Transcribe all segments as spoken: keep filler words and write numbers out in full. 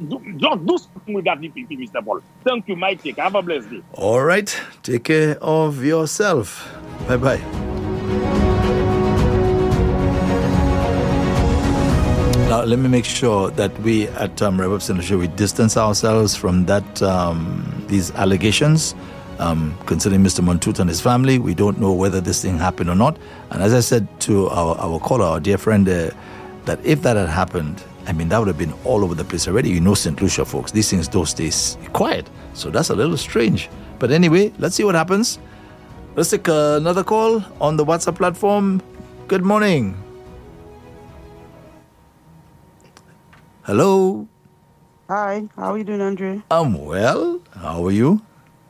do, just do something with that D P P, Mister Paul. Thank you, my take. Have a blessed day. All right. Take care of yourself. Bye-bye. Now, let me make sure that we at um, RevUp Central Show, we distance ourselves from that um, these allegations um, concerning Mister Montut and his family. We don't know whether this thing happened or not. And as I said to our, our caller, our dear friend, uh, that if that had happened, I mean, that would have been all over the place already. You know Saint Lucia, folks. These things don't stay quiet. So that's a little strange. But anyway, let's see what happens. Let's take another call on the WhatsApp platform. Good morning. Hello. Hi, how are you doing, Andre? I'm well. How are you?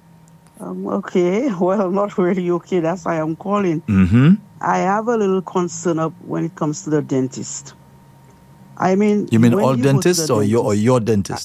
Um, okay. Well, not really okay. That's why I'm calling. Mm-hmm. I have a little concern of when it comes to the dentist. I mean, you mean when all you go to dentists the or your or dentist- your dentist?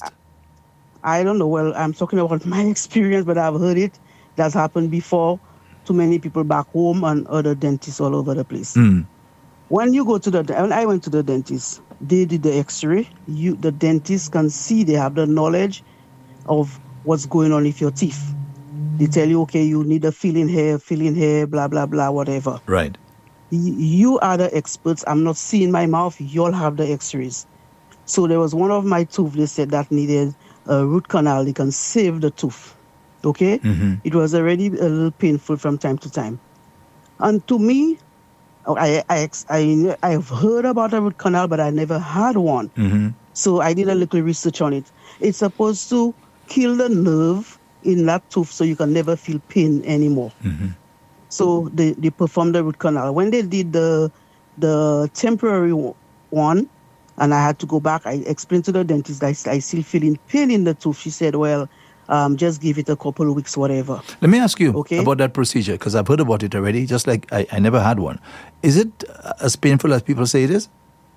I don't know. Well, I'm talking about my experience, but I've heard it. That's happened before to many people back home and other dentists all over the place. Mm. When you go to the, when I went to the dentist, they did the X-ray. You, the dentist can see, they have the knowledge of what's going on with your teeth. They tell you, okay, you need a filling here, filling here, blah blah blah, whatever. Right. Y- You are the experts. I'm not seeing my mouth. You'll have the X-rays. So there was one of my tooth. They said that needed a root canal. They can save the tooth. Okay. Mm-hmm. It was already a little painful from time to time. And to me, I, I, I, I've heard about a root canal, but I never had one. Mm-hmm. So I did a little research on it. It's supposed to kill the nerve in that tooth so you can never feel pain anymore. Mm-hmm. So they, they performed the root canal. When they did the the temporary one, and I had to go back, I explained to the dentist that I, I still feeling pain in the tooth. She said, well, um, just give it a couple of weeks, whatever. Let me ask you Okay. about that procedure, because I've heard about it already, just like I, I never had one. Is it as painful as people say it is?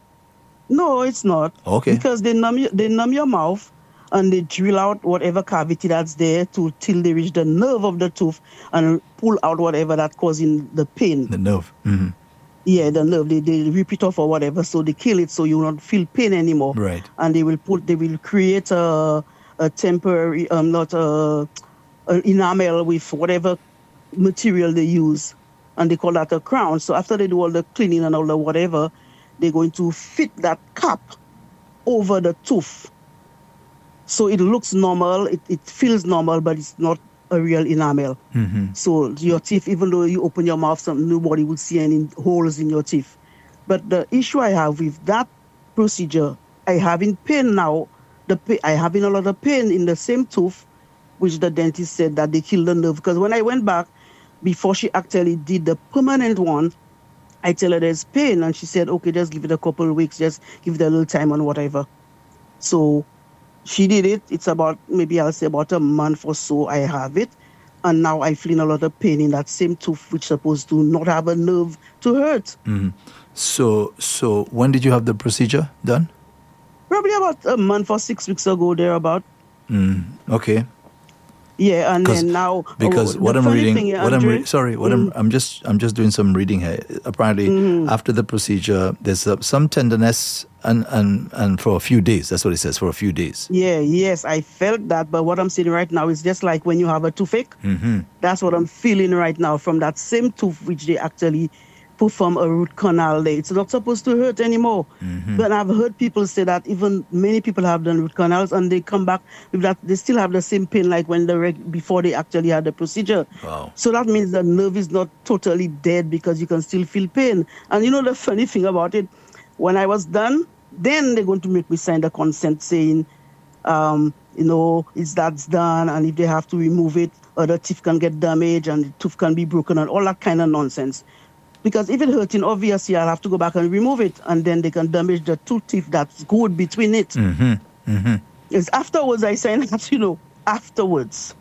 No, it's not. Okay. Because they numb, you, they numb your mouth and they drill out whatever cavity that's there to till they reach the nerve of the tooth and pull out whatever that causing the pain. The nerve. Mm-hmm. Yeah, the nerve. They, they rip it off or whatever, so they kill it so you will not feel pain anymore. Right. And they will put, they will create a, a temporary, um, not a, an enamel with whatever material they use, and they call that a crown. So after they do all the cleaning and all the whatever, they're going to fit that cap over the tooth. So it looks normal, it, it feels normal, but it's not a real enamel. Mm-hmm. So your teeth, even though you open your mouth, some, nobody will see any holes in your teeth. But the issue I have with that procedure, I having pain now. The pa- I having a lot of pain in the same tooth, which the dentist said that they killed the nerve. Because when I went back, before she actually did the permanent one, I tell her there's pain, and she said, okay, just give it a couple of weeks, just give it a little time and whatever. So she did it. It's about, maybe I'll say about a month or so I have it. And now I feel a lot of pain in that same tooth, which is supposed to not have a nerve to hurt. Mm-hmm. So, so when did you have the procedure done? Probably about a month or six weeks ago, thereabout. Mm, okay. Yeah, and then now because oh, what the I'm funny reading, thing, what I'm Andre, re- sorry, what mm, I'm I'm just I'm just doing some reading here. Apparently, mm, after the procedure, there's uh, some tenderness and, and and for a few days. That's what it says, for a few days. yeah, yes, I felt that. But what I'm saying right now is just like when you have a toothache. Mm-hmm. That's what I'm feeling right now from that same tooth, which they actually perform a root canal there. It's not supposed to hurt anymore. Mm-hmm. But I've heard people say that even many people have done root canals and they come back with that, they still have the same pain like when the reg- before they actually had the procedure. Wow. So that means the nerve is not totally dead because you can still feel pain. And you know the funny thing about it, when I was done, then they're going to make me sign the consent saying, um, you know, it's that's done, and if they have to remove it, other teeth can get damaged and the tooth can be broken and all that kind of nonsense. Because if it's hurting, obviously I'll have to go back and remove it, and then they can damage the two teeth that's good between it. Mm-hmm. Mm-hmm. It's afterwards I say that, you know, afterwards.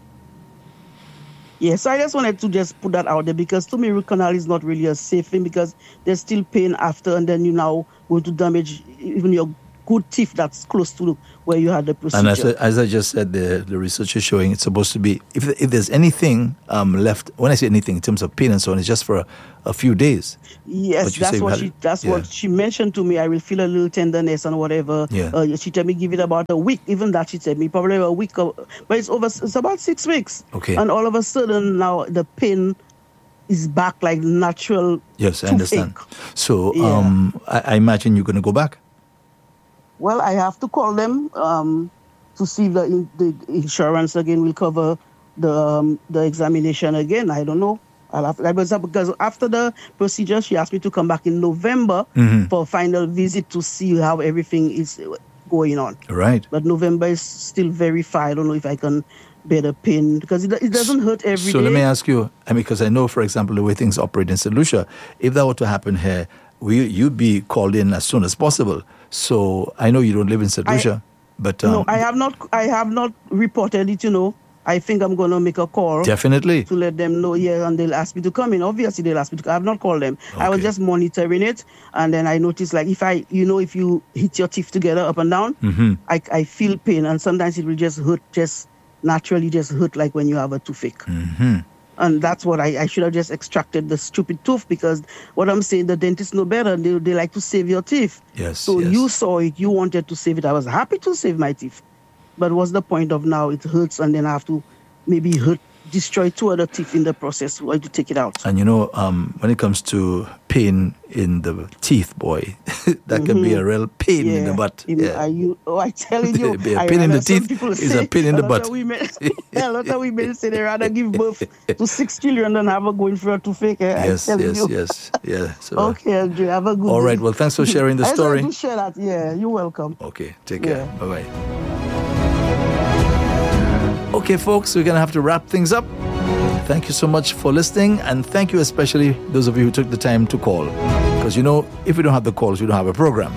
Yes, so I just wanted to just put that out there because to me root canal is not really a safe thing because there's still pain after, and then you now going to damage even your good teeth that's close to where you had the procedure. And as I, as I just said, the, the research is showing it's supposed to be, if if there's anything um, left, when I say anything in terms of pain and so on, it's just for a, a few days. Yes, that's what she that's yeah. what she mentioned to me. I will feel a little tenderness and whatever. Yeah. Uh, she told me give it about a week. Even that she said me probably a week, of, but it's over. It's about six weeks. Okay. And all of a sudden now the pain is back like natural. Yes, I understand. Ache. So yeah. um, I, I imagine you're going to go back. Well, I have to call them um, to see if the, the insurance again will cover the um, the examination again. I don't know. I'll have, because after the procedure, she asked me to come back in November mm-hmm. for a final visit to see how everything is going on. Right. But November is still very far. I don't know if I can bear the pain because it, it doesn't hurt every so day. let me ask you, I mean, because I know, for example, the way things operate in Saint Lucia, if that were to happen here, will you'd be called in as soon as possible. So I know you don't live in Saint Lucia, I, but um, no, I have not. I have not reported it. You know, I think I'm going to make a call. Definitely. To let them know, yeah, and they'll ask me to come in. Obviously, they'll ask me to come. I have not called them. Okay. I was just monitoring it, and then I noticed, like, if I, you know, if you hit your teeth together up and down, mm-hmm. I, I feel pain, and sometimes it will just hurt, just naturally just hurt, like when you have a toothache. Mm-hmm. And that's what I, I should have just extracted the stupid tooth, because what I'm saying, the dentists know better. They, they like to save your teeth. Yes. So yes. you saw it, you wanted to save it. I was happy to save my teeth. But what's the point of now it hurts and then I have to maybe hurt, destroy two other teeth in the process while to take it out? And you know, um, when it comes to pain in the teeth, boy, that mm-hmm. can be a real pain yeah. in the butt. In, yeah. Are you, oh, I telling you, be a I pain in the some teeth say, is a pain in the butt. Women, a lot of women say they rather give birth to six children than have a going for a toothache. Eh? Yes, yes, you. yes, yeah. So, okay, Andrew, have a good all day. right, well, thanks for sharing the story. I do share that. Yeah, you're welcome. Okay, take care. Yeah. Bye-bye. Okay, folks, we're going to have to wrap things up. Thank you so much for listening, and thank you especially those of you who took the time to call. Because, you know, if we don't have the calls, we don't have a program.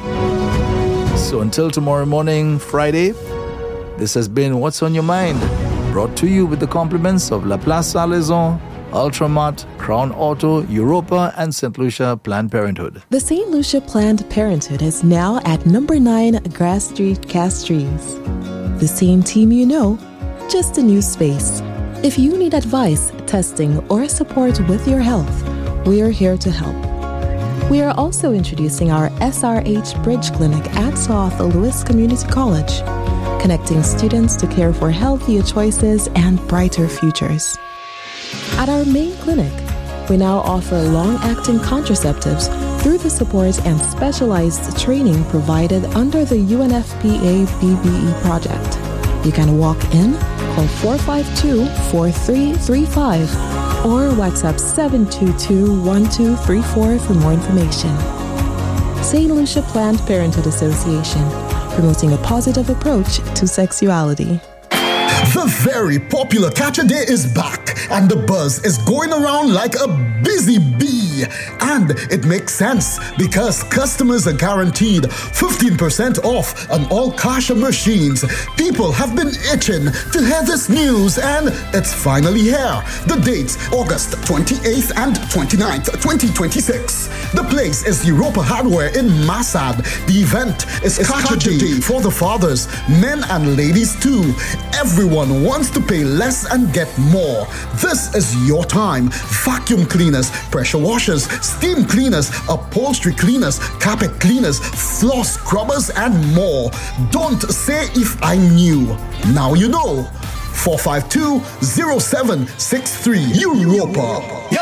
So until tomorrow morning, Friday, this has been What's on Your Mind, brought to you with the compliments of La Place Salaison, Ultramart, Crown Auto, Europa, and Saint Lucia Planned Parenthood. The Saint Lucia Planned Parenthood is now at number nine Grass Street, Castries. The same team you know, just a new space. If you need advice, testing, or support with your health, we are here to help. We are also introducing our S R H Bridge Clinic at South Louis Community College, connecting students to care for healthier choices and brighter futures. At our main clinic, we now offer long-acting contraceptives through the support and specialized training provided under the U N F P A B B E project. You can walk in, call four five two, four three three five, or WhatsApp seven two two, one two three four for more information. Saint Lucia Planned Parenthood Association, promoting a positive approach to sexuality. The very popular Catch a Day is back, and the buzz is going around like a busy bee. And it makes sense because customers are guaranteed fifteen percent off on all Kasha machines. People have been itching to hear this news, and it's finally here. The dates, August twenty-eighth and twenty-ninth, twenty twenty-six. The place is Europa Hardware in Massad. The event is Catch a Day for the fathers, men and ladies too. Everyone wants to pay less and get more. This is your time. Vacuum cleaners, pressure washers, steam cleaners, upholstery cleaners, carpet cleaners, floor scrubbers, and more. Don't say if I knew. Now you know. four five two, zero seven six three Europa.